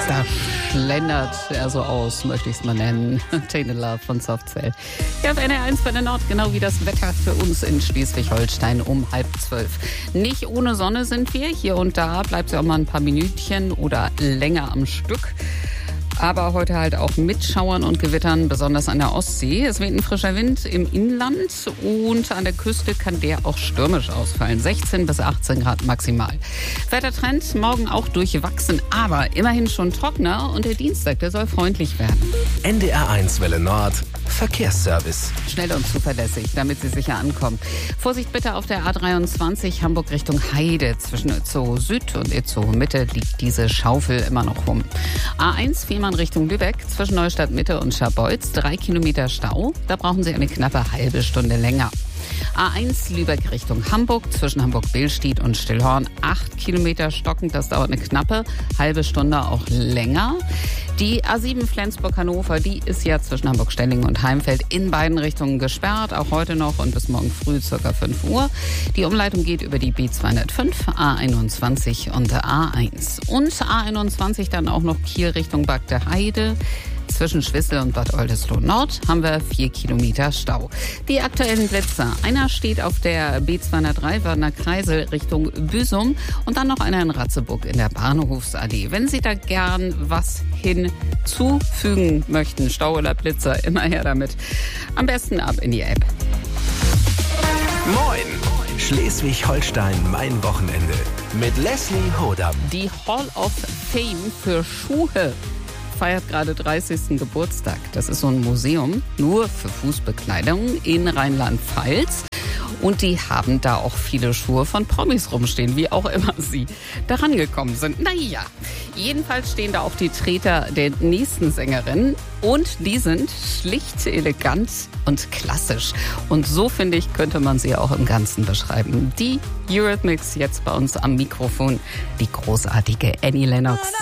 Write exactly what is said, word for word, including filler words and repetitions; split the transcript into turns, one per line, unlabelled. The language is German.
Da schlendert er so aus, möchte ich es mal nennen. Tainted Love von Soft Cell. Ja, auf N R eins bei der Nord, genau wie das Wetter für uns in Schleswig-Holstein um halb zwölf. Nicht ohne Sonne sind wir. Hier und da bleibt sie auch mal ein paar Minütchen oder länger am Stück. Aber heute halt auch mit Schauern und Gewittern, besonders an der Ostsee. Es weht ein frischer Wind im Inland und an der Küste kann der auch stürmisch ausfallen. sechzehn bis achtzehn Grad maximal. Wettertrend morgen auch durchwachsen, aber immerhin schon trockener und der Dienstag, der soll freundlich werden.
N D R eins Welle Nord, Verkehrsservice.
Schnell und zuverlässig, damit Sie sicher ankommen. Vorsicht bitte auf der A dreiundzwanzig Hamburg Richtung Heide. Zwischen Itzehoe Süd und Itzehoe Mitte liegt diese Schaufel immer noch rum. A eins Fehmarn Richtung Lübeck, zwischen Neustadt Mitte und Scharbeutz, drei Kilometer Stau. Da brauchen Sie eine knappe halbe Stunde länger. A eins Lübeck Richtung Hamburg, zwischen Hamburg-Billstedt und Stillhorn, acht Kilometer stockend. Das dauert eine knappe halbe Stunde, auch länger. Die A sieben Flensburg-Hannover, die ist ja zwischen Hamburg-Stellingen und Heimfeld in beiden Richtungen gesperrt, auch heute noch und bis morgen früh circa fünf Uhr. Die Umleitung geht über die B zweihundertfünf, A einundzwanzig und A eins. Und A einundzwanzig dann auch noch Kiel Richtung Bagde Heide. Zwischen Schwissel und Bad Oldesloe Nord haben wir vier Kilometer Stau. Die aktuellen Blitze. Einer steht auf der B zweihundertdrei Wörner Kreisel Richtung Büsum und dann noch einer in Ratzeburg in der Bahnhofsallee. Wenn Sie da gern was hinzufügen möchten, Stau oder Blitzer, immer her damit. Am besten ab in die App.
Moin! Schleswig-Holstein, mein Wochenende. Mit Leslie Hodam.
Die Hall of Fame für Schuhe feiert gerade dreißigsten Geburtstag. Das ist so ein Museum nur für Fußbekleidung in Rheinland-Pfalz. Und die haben da auch viele Schuhe von Promis rumstehen, wie auch immer sie da rangekommen sind. Naja, jedenfalls stehen da auch die Treter der nächsten Sängerin. Und die sind schlicht, elegant und klassisch. Und so, finde ich, könnte man sie auch im Ganzen beschreiben. Die Eurythmics jetzt bei uns am Mikrofon, die großartige Annie Lennox.